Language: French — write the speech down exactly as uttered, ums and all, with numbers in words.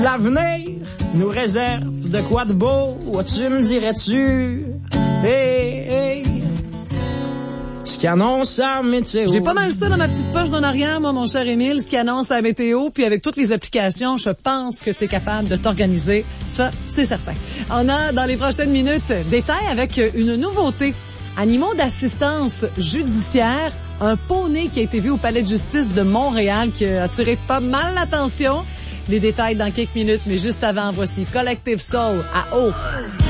L'avenir nous réserve de quoi de beau, oh, tu me dirais-tu? Hey, hey. Ce qui annonce la météo. J'ai pas mal ça dans ma petite poche d'en arrière, moi, mon cher Émile, ce qui annonce la météo, puis avec toutes les applications, je pense que tu es capable de t'organiser. Ça, c'est certain. On a, dans les prochaines minutes, détails avec une nouveauté. Animaux d'assistance judiciaire, un poney qui a été vu au Palais de justice de Montréal, qui a attiré pas mal l'attention. Les détails dans quelques minutes, mais juste avant, voici Collective Soul à eau.